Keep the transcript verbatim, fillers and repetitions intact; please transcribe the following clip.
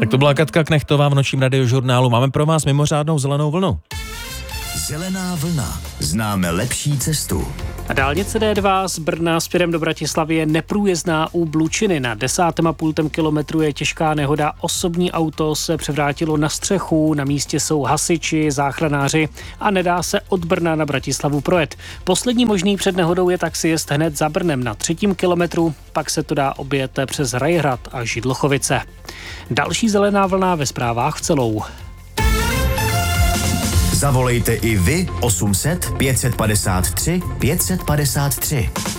Tak to byla Katka Knechtová v nočním radiožurnálu. Máme pro vás mimořádnou zelenou vlnu. Zelená vlna. Známe lepší cestu. A dálnice D dva z Brna směrem do Bratislavy je neprůjezdná u Blučiny. Na desátém a půl kilometru je těžká nehoda. Osobní auto se převrátilo na střechu, na místě jsou hasiči, záchranáři a nedá se od Brna na Bratislavu projet. Poslední možný před nehodou je taxi jest hned za Brnem na třetím kilometru, pak se to dá objet přes Rajhrad a Židlochovice. Další zelená vlna ve zprávách celou. Zavolejte i vy osm set pět set padesát tři pět set padesát tři.